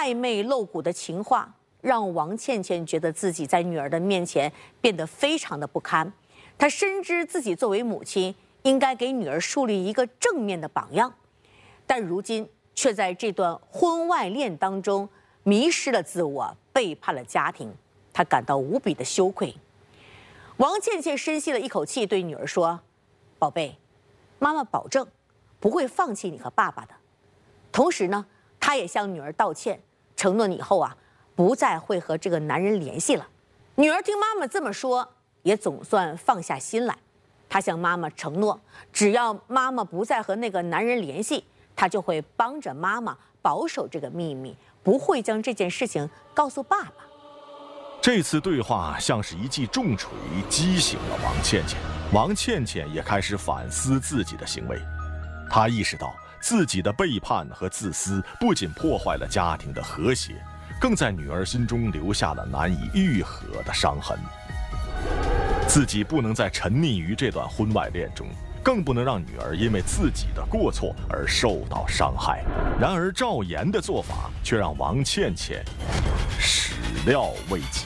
暧昧露骨的情话，让王倩倩觉得自己在女儿的面前变得非常的不堪。她深知自己作为母亲，应该给女儿树立一个正面的榜样，但如今却在这段婚外恋当中迷失了自我，背叛了家庭，她感到无比的羞愧。王倩倩深吸了一口气，对女儿说：“宝贝，妈妈保证不会放弃你和爸爸的。”同时呢，她也向女儿道歉，承诺以后不再会和这个男人联系了。女儿听妈妈这么说，也总算放下心来。她向妈妈承诺，只要妈妈不再和那个男人联系，她就会帮着妈妈保守这个秘密，不会将这件事情告诉爸爸。 这次对话像是一记重锤，击醒了王倩倩。王倩倩也开始反思自己的行为，她意识到自己的背叛和自私不仅破坏了家庭的和谐，更在女儿心中留下了难以愈合的伤痕。自己不能再沉溺于这段婚外恋中，更不能让女儿因为自己的过错而受到伤害。然而赵岩的做法却让王倩倩始料未及。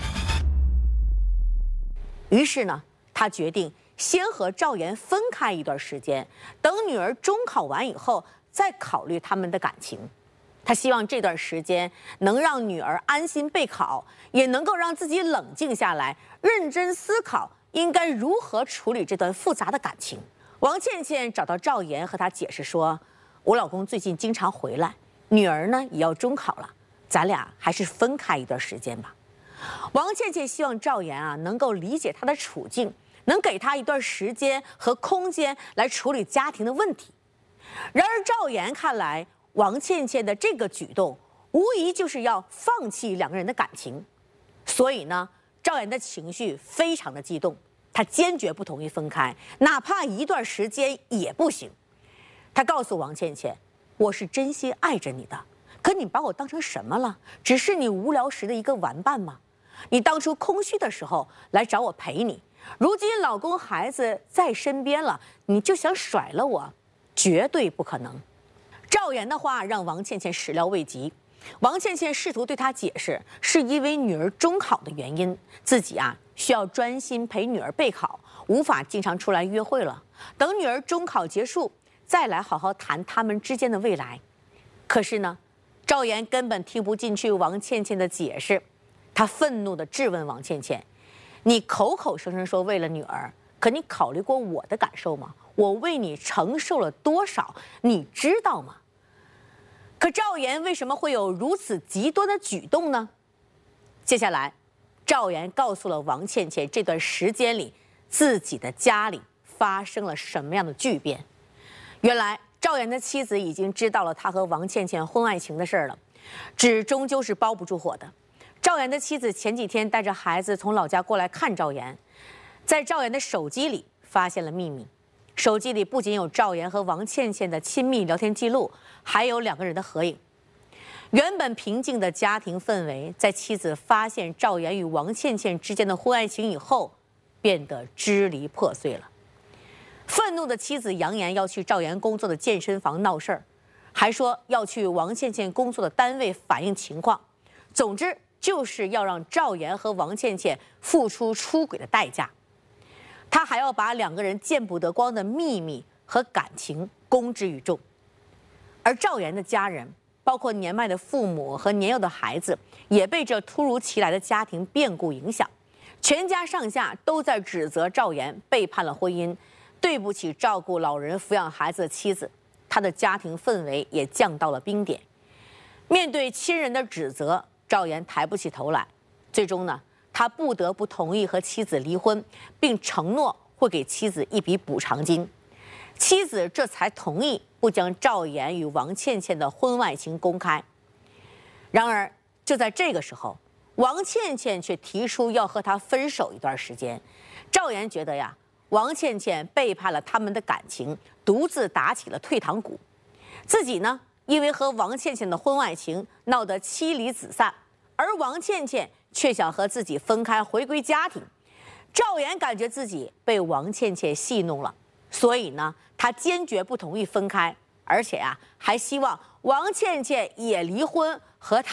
于是呢，她决定先和赵岩分开一段时间，等女儿中考完以后再考虑他们的感情。她希望这段时间能让女儿安心备考，也能够让自己冷静下来，认真思考应该如何处理这段复杂的感情。王倩倩找到赵岩，和他解释说：“我老公最近经常回来，女儿呢也要中考了，咱俩还是分开一段时间吧。”王倩倩希望赵岩能够理解她的处境，能给她一段时间和空间来处理家庭的问题。然而赵岩看来，王倩倩的这个举动无疑就是要放弃两个人的感情，所以呢，赵岩的情绪非常的激动，他坚决不同意分开，哪怕一段时间也不行。他告诉王倩倩：“我是真心爱着你的，可你把我当成什么了？只是你无聊时的一个玩伴吗？你当初空虚的时候来找我陪你，如今老公孩子在身边了，你就想甩了我？绝对不可能。”赵岩的话让王倩倩始料未及。王倩倩试图对他解释，是因为女儿中考的原因，自己需要专心陪女儿备考，无法经常出来约会了。等女儿中考结束，再来好好谈他们之间的未来。可是呢，赵岩根本听不进去王倩倩的解释，他愤怒地质问王倩倩：“你口口声声说为了女儿，可你考虑过我的感受吗？我为你承受了多少，你知道吗？”可赵岩为什么会有如此极端的举动呢？接下来，赵岩告诉了王倩倩这段时间里自己的家里发生了什么样的巨变。原来赵岩的妻子已经知道了他和王倩倩婚外情的事了，纸终究是包不住火的。赵岩的妻子前几天带着孩子从老家过来看赵岩，在赵岩的手机里发现了秘密。手机里不仅有赵岩和王倩倩的亲密聊天记录，还有两个人的合影。原本平静的家庭氛围，在妻子发现赵岩与王倩倩之间的婚外情以后，变得支离破碎了。愤怒的妻子扬言要去赵岩工作的健身房闹事儿，还说要去王倩倩工作的单位反映情况。总之，就是要让赵岩和王倩倩付出出轨的代价。他还要把两个人见不得光的秘密和感情公之于众。而赵岩的家人，包括年迈的父母和年幼的孩子，也被这突如其来的家庭变故影响，全家上下都在指责赵岩背叛了婚姻，对不起照顾老人抚养孩子的妻子。他的家庭氛围也降到了冰点。面对亲人的指责，赵岩抬不起头来。最终呢，他不得不同意和妻子离婚，并承诺会给妻子一笔补偿金。妻子这才同意不将赵岩与王倩倩的婚外情公开。然而，就在这个时候，王倩倩却提出要和他分手一段时间。赵岩觉得王倩倩背叛了他们的感情，独自打起了退堂鼓。自己呢，因为和王倩倩的婚外情闹得妻离子散，而王倩倩却想和自己分开，回归家庭。赵岩感觉自己被王倩倩戏弄了，所以呢，他坚决不同意分开，而且还希望王倩倩也离婚，和他